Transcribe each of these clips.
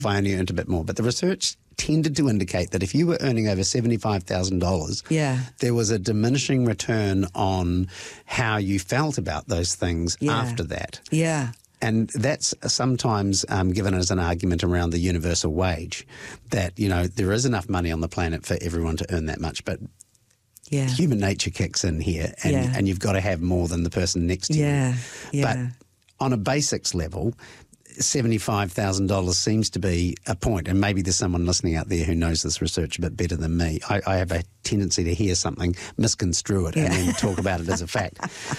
if I only earned a bit more. But the research tended to indicate that if you were earning over $75,000, there was a diminishing return on how you felt about those things after that. Yeah. And that's sometimes given as an argument around the universal wage, that, you know, there is enough money on the planet for everyone to earn that much, but human nature kicks in here, and you've got to have more than the person next to you. But on a basics level, $75,000 seems to be a point, and maybe there's someone listening out there who knows this research a bit better than me. I have a tendency to hear something, misconstrue it, and then talk about it as a fact.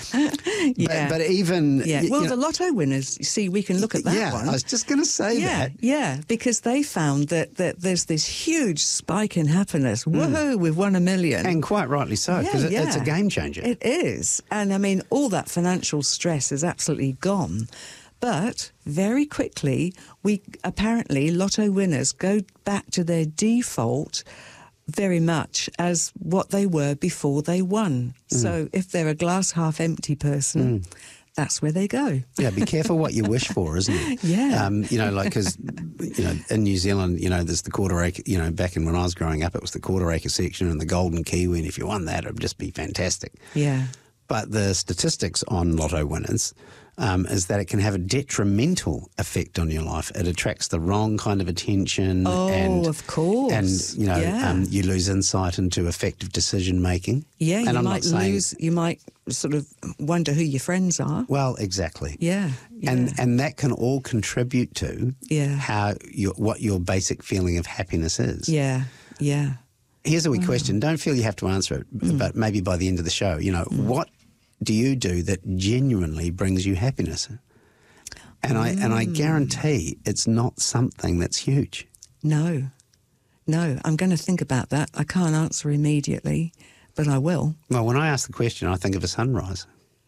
But even... Well, the lotto winners, you see, we can look at that one. I was just going to say that. Yeah, because they found that there's this huge spike in happiness. Woohoo, we've won $1 million. And quite rightly so, because it's a game changer. It is. And, I mean, all that financial stress is absolutely gone. But very quickly, apparently lotto winners go back to their default very much as what they were before they won. So if they're a glass half empty person, that's where they go. Yeah, be careful what you wish for, isn't it? Yeah. You know, like, because, you know, in New Zealand, you know, there's the quarter acre, you know, back in when I was growing up, it was the quarter acre section and the golden kiwi, and if you won that, it would just be fantastic. Yeah. But the statistics on lotto winners is that it can have a detrimental effect on your life. It attracts the wrong kind of attention. Oh, of course. And, you know, you lose insight into effective decision-making. Yeah, and you might sort of wonder who your friends are. Well, exactly. Yeah. And that can all contribute to what your basic feeling of happiness is. Yeah, yeah. Here's a wee question. Don't feel you have to answer it, but maybe by the end of the show, you know, what do you do that genuinely brings you happiness? And I guarantee it's not something that's huge. No, I'm going to think about that. I can't answer immediately, but I will. Well, when I ask the question, I think of a sunrise.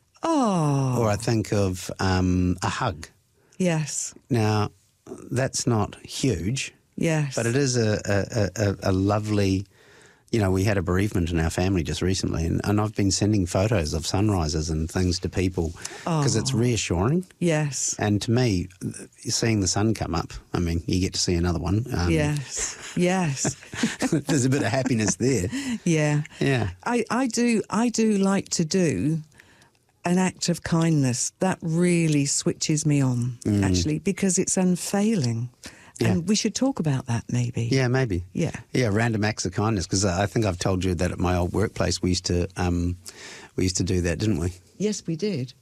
Oh. Or I think of a hug. Yes. Now, that's not huge. Yes. But it is a lovely... You know, we had a bereavement in our family just recently, and I've been sending photos of sunrises and things to people because it's reassuring. Yes. And to me, seeing the sun come up, I mean, you get to see another one. Yes. There's a bit of happiness there. Yeah. Yeah. I do like to do an act of kindness. That really switches me on, actually, because it's unfailing. Yeah. And we should talk about that, maybe. Yeah, maybe. Yeah. Yeah, random acts of kindness, because I think I've told you that at my old workplace we used to do that, didn't we? Yes, we did.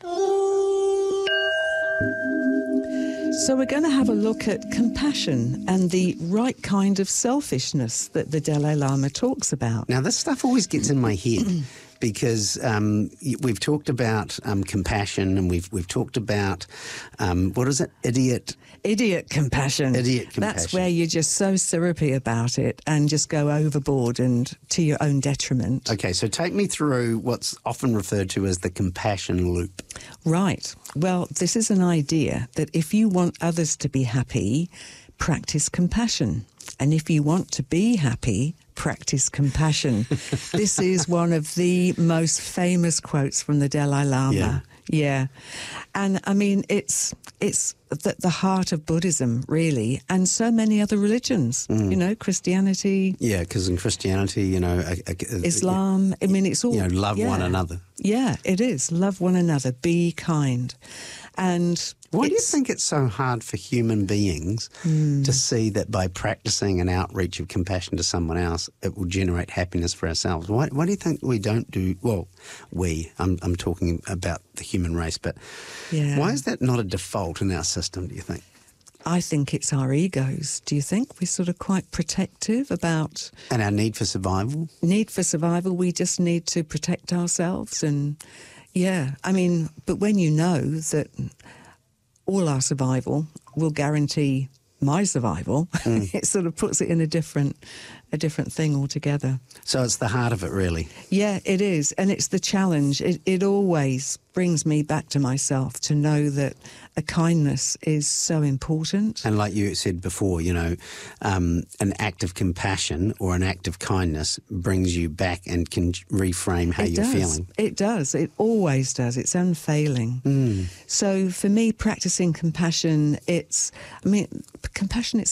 So we're going to have a look at compassion and the right kind of selfishness that the Dalai Lama talks about. Now, this stuff always gets in my head. Because we've talked about compassion, and we've talked about what is it? Idiot compassion. That's where you're just so syrupy about it and just go overboard and to your own detriment. Okay, so take me through what's often referred to as the compassion loop. Right. Well, this is an idea that if you want others to be happy, practice compassion. And if you want to be happy, practice compassion. This is one of the most famous quotes from the Dalai Lama. Yeah. And I mean, it's the heart of Buddhism, really, and so many other religions, you know, Christianity. Yeah, because in Christianity, you know... Islam, I mean, it's all... You know, love one another. Yeah, it is. Love one another. Be kind. And... Why do you think it's so hard for human beings to see that by practicing an outreach of compassion to someone else, it will generate happiness for ourselves? Why do you think we don't do... Well, I'm talking about the human race, but why is that not a default in our system, do you think? I think it's our egos. Do you think? We're sort of quite protective about... And our need for survival? Need for survival. We just need to protect ourselves and... Yeah, I mean, but when you know that... all our survival will guarantee my survival, it sort of puts it in a different a different thing altogether. So it's the heart of it, really. Yeah, it is. And it's the challenge. It always brings me back to myself to know that a kindness is so important. And like you said before, you know, an act of compassion or an act of kindness brings you back and can reframe how you're feeling. It does. It always does. It's unfailing. So for me, practicing compassion, compassion